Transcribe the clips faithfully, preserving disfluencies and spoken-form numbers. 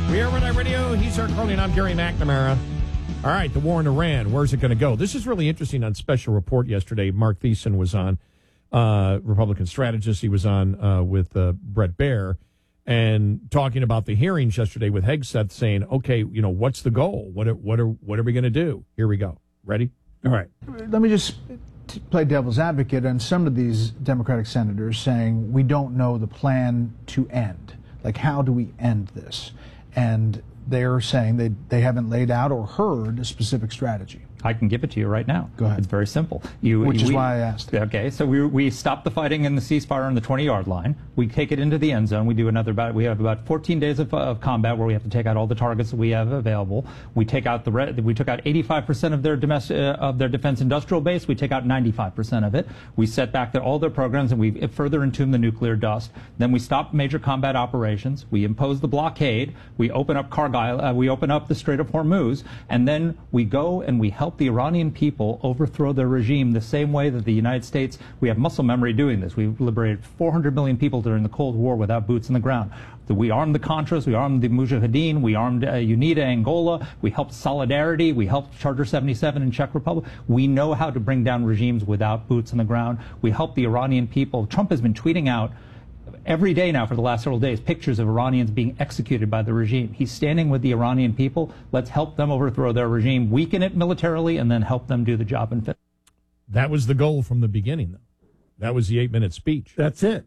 We are Red Radio. He's our Carly, and I'm Gary McNamara. All right, the war in Iran, where's it going to go? This is really interesting. On Special Report yesterday, Mark Thiessen was on, uh, Republican strategist. He was on uh, with uh, Bret Baier and talking about the hearings yesterday with Hegseth, saying, okay, you know, what's the goal? What are, what are, what are we going to do? Here we go. Ready? All right. Let me just t- play devil's advocate on some of these Democratic senators saying we don't know the plan to end. Like, how do we end this? And they're saying they, they haven't laid out or heard a specific strategy. I can give it to you right now. Go ahead. It's very simple. You, Which is we, why I asked. Okay, so we we stop the fighting in the ceasefire on the twenty-yard line. We take it into the end zone. We do another about. We have about fourteen days of, of combat where we have to take out all the targets that we have available. We take out the re- we took out eighty-five percent of their domestic uh, of their defense industrial base. We take out ninety-five percent of it. We set back their, all their programs, and we further entomb the nuclear dust. Then we stop major combat operations. We impose the blockade. We open up Cargill. Uh, we open up the Strait of Hormuz, and then we go and we help the Iranian people overthrow their regime the same way that the United States, we have muscle memory doing this. We liberated four hundred million people during the Cold War without boots on the ground. We armed the Contras, we armed the Mujahideen, we armed uh, UNITA Angola, we helped Solidarity, we helped Charter seventy-seven in Czech Republic. We know how to bring down regimes without boots on the ground. We help the Iranian people. Trump has been tweeting out every day now for the last several days pictures of Iranians being executed by the regime. He's standing with the Iranian people. Let's help them overthrow their regime, weaken it militarily, and then help them do the job and fit. That was the goal from the beginning, though. That was the eight-minute speech. That's it.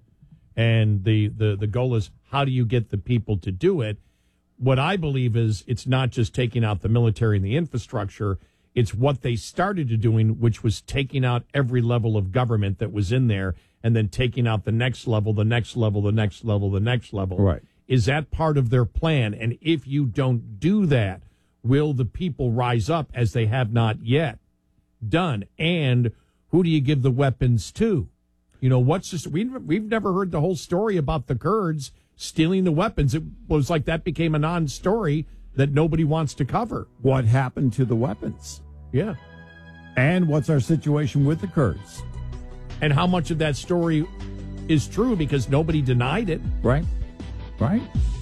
And the, the, the goal is, how do you get the people to do it? What I believe is it's not just taking out the military and the infrastructure. It's what they started to doing, which was taking out every level of government that was in there and then taking out the next level, the next level, the next level, the next level. Right. Is that part of their plan? And if you don't do that, will the people rise up as they have not yet done? And who do you give the weapons to? You know, what's this? We, we've never heard the whole story about the Kurds stealing the weapons. It was like that became a non-story that nobody wants to cover. What happened to the weapons? Yeah. And what's our situation with the Kurds? And how much of that story is true, because nobody denied it. Right. Right.